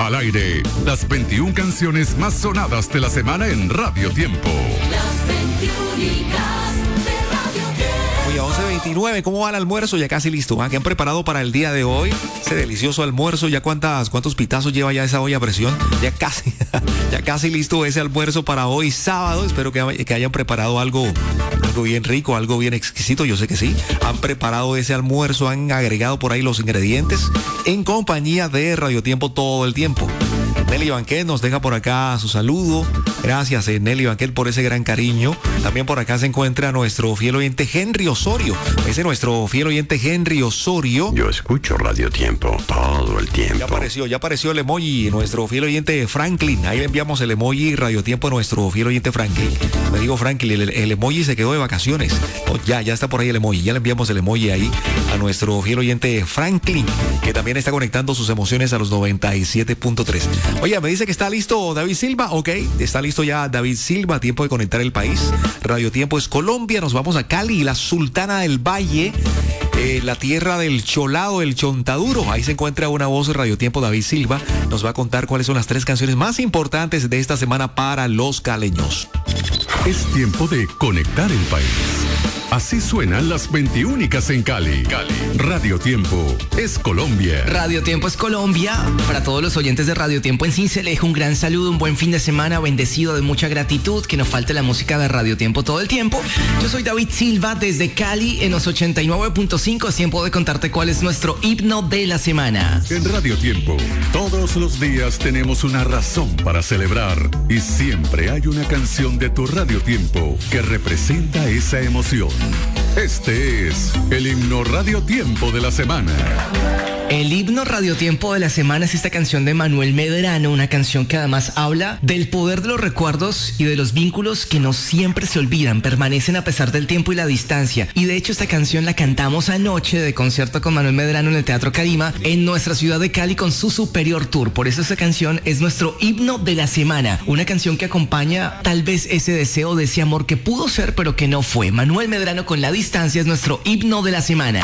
Al aire, las 21 canciones más sonadas de la semana en Radio Tiempo. Las 21 de Radio Tiempo. Oye, 11:29, ¿cómo va el almuerzo? Ya casi listo, ¿ah? ¿Qué han preparado para el día de hoy? Ese delicioso almuerzo, ¿ya cuántos pitazos lleva ya esa olla a presión? Ya casi listo ese almuerzo para hoy sábado. Espero que hayan preparado algo bien rico, algo bien exquisito. Yo sé que sí. Han preparado ese almuerzo, han agregado por ahí los ingredientes en compañía de Radio Tiempo todo el tiempo. Nelly Banquet nos deja por acá su saludo. Gracias, Nelly Banquet, por ese gran cariño. También por acá se encuentra nuestro fiel oyente Henry Osorio. Ese es nuestro fiel oyente Henry Osorio. Yo escucho Radio Tiempo todo el tiempo. Ya apareció el emoji, nuestro fiel oyente Franklin. Ahí le enviamos el emoji Radio Tiempo a nuestro fiel oyente Franklin. Me digo Franklin, el emoji se quedó de vacaciones. Oh, ya está por ahí el emoji. Ya le enviamos el emoji ahí a nuestro fiel oyente Franklin, que también está conectando sus emociones a los 97.3. Oye, me dice que está listo David Silva. Ok, está listo ya David Silva. Tiempo de conectar el país. Radio Tiempo es Colombia. Nos vamos a Cali, la Sultana del Valle. La tierra del cholado, el chontaduro. Ahí se encuentra una voz de Radio Tiempo, David Silva. Nos va a contar cuáles son las 3 canciones más importantes de esta semana para los caleños. Es tiempo de conectar el país. Así suenan las 21 en Cali. Radio Tiempo es Colombia. Radio Tiempo es Colombia. Para todos los oyentes de Radio Tiempo en Sincelejo, un gran saludo, un buen fin de semana, bendecido de mucha gratitud, que nos falte la música de Radio Tiempo todo el tiempo. Yo soy David Silva desde Cali en los 89.5. Es tiempo de contarte cuál es nuestro himno de la semana. En Radio Tiempo, todos los días tenemos una razón para celebrar y siempre hay una canción de tu Radio Tiempo que representa esa emoción. Este es el himno Radio Tiempo de la semana. El himno Radio Tiempo de la semana es esta canción de Manuel Medrano, una canción que además habla del poder de los recuerdos y de los vínculos que no siempre se olvidan, permanecen a pesar del tiempo y la distancia. Y de hecho esta canción la cantamos anoche de concierto con Manuel Medrano en el Teatro Carima en nuestra ciudad de Cali con su Superior Tour. Por eso esta canción es nuestro himno de la semana, una canción que acompaña tal vez ese deseo de ese amor que pudo ser pero que no fue. Manuel Medrano con La Distancia es nuestro himno de la semana.